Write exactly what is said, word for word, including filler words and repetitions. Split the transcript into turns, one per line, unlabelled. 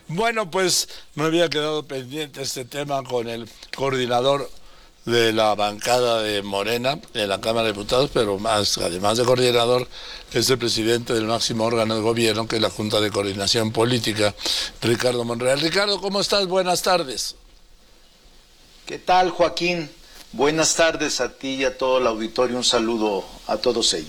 Bueno, pues me había quedado pendiente este tema con el coordinador de la bancada de Morena en la Cámara de Diputados, pero más, además de coordinador, es el presidente del máximo órgano de gobierno, que es la Junta de Coordinación Política, Ricardo Monreal. Ricardo, ¿cómo estás? Buenas tardes.
¿Qué tal, Joaquín? Buenas tardes a ti y a todo el auditorio. Un saludo a todos ellos.